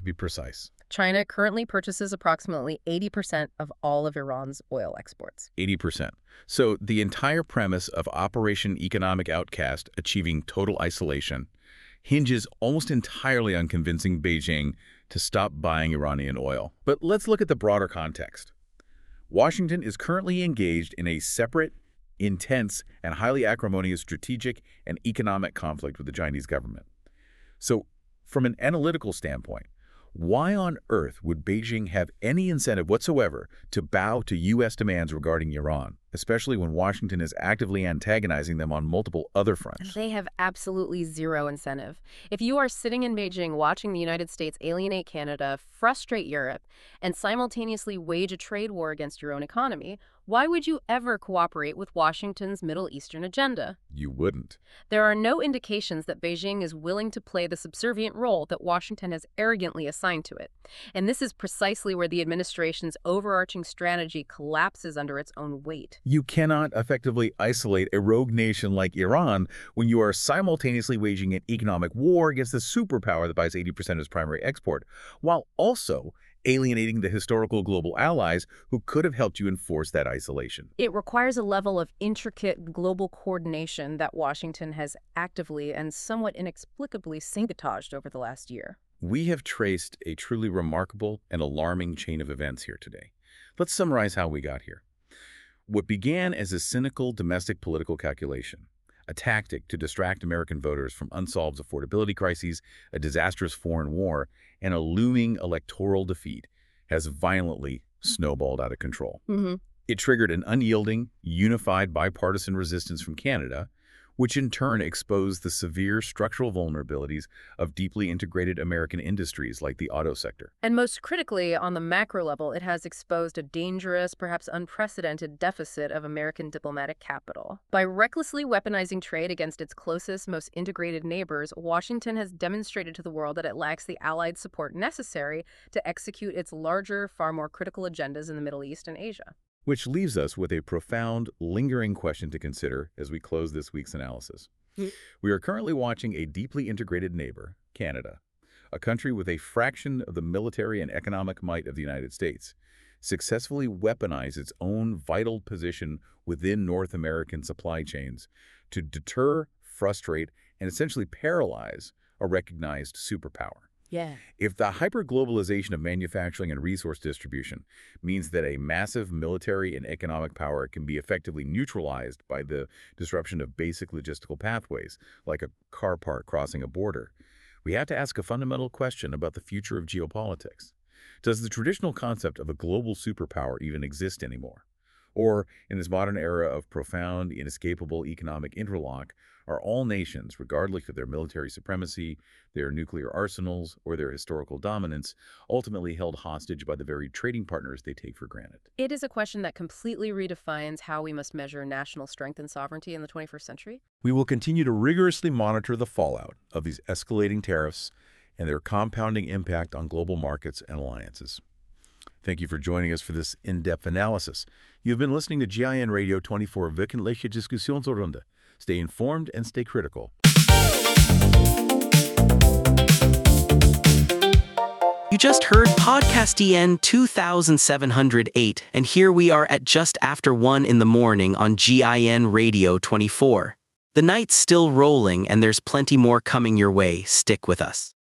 Be precise. China currently purchases approximately 80% of all of Iran's oil exports. 80%. So the entire premise of Operation Economic Outcast achieving total isolation hinges almost entirely on convincing Beijing to stop buying Iranian oil. But let's look at the broader context. Washington is currently engaged in a separate, intense, and highly acrimonious strategic and economic conflict with the Chinese government. So, from an analytical standpoint, why on earth would Beijing have any incentive whatsoever to bow to U.S. demands regarding Iran, especially when Washington is actively antagonizing them on multiple other fronts? They have absolutely zero incentive. If you are sitting in Beijing watching the United States alienate Canada, frustrate Europe, and simultaneously wage a trade war against your own economy, why would you ever cooperate with Washington's Middle Eastern agenda? You wouldn't. There are no indications that Beijing is willing to play the subservient role that Washington has arrogantly assigned to it. And this is precisely where the administration's overarching strategy collapses under its own weight. You cannot effectively isolate a rogue nation like Iran when you are simultaneously waging an economic war against the superpower that buys 80% of its primary export, while also alienating the historical global allies who could have helped you enforce that isolation. It requires a level of intricate global coordination that Washington has actively and somewhat inexplicably sabotaged over the last year. We have traced a truly remarkable and alarming chain of events here today. Let's summarize how we got here. What began as a cynical domestic political calculation, a tactic to distract American voters from unsolved affordability crises, a disastrous foreign war, and a looming electoral defeat, has violently snowballed out of control. It triggered an unyielding, unified bipartisan resistance from Canada, which in turn exposed the severe structural vulnerabilities of deeply integrated American industries like the auto sector. And most critically, on the macro level, it has exposed a dangerous, perhaps unprecedented deficit of American diplomatic capital. By recklessly weaponizing trade against its closest, most integrated neighbors, Washington has demonstrated to the world that it lacks the allied support necessary to execute its larger, far more critical agendas in the Middle East and Asia. Which leaves us with a profound, lingering question to consider as we close this week's analysis. We are currently watching a deeply integrated neighbor, Canada, a country with a fraction of the military and economic might of the United States, successfully weaponize its own vital position within North American supply chains to deter, frustrate, and essentially paralyze a recognized superpower. If the hyperglobalization of manufacturing and resource distribution means that a massive military and economic power can be effectively neutralized by the disruption of basic logistical pathways, like a car park crossing a border, we have to ask a fundamental question about the future of geopolitics. Does the traditional concept of a global superpower even exist anymore? Or, in this modern era of profound, inescapable economic interlock, are all nations, regardless of their military supremacy, their nuclear arsenals, or their historical dominance, ultimately held hostage by the very trading partners they take for granted? It is a question that completely redefines how we must measure national strength and sovereignty in the 21st century. We will continue to rigorously monitor the fallout of these escalating tariffs and their compounding impact on global markets and alliances. Thank you for joining us for this in-depth analysis. You've been listening to GIN Radio 24 wöchentliche Diskussionsrunde. Stay informed and stay critical. You just heard Podcast EN 2708, and here we are at just after 1 in the morning on GIN Radio 24. The night's still rolling, and there's plenty more coming your way. Stick with us.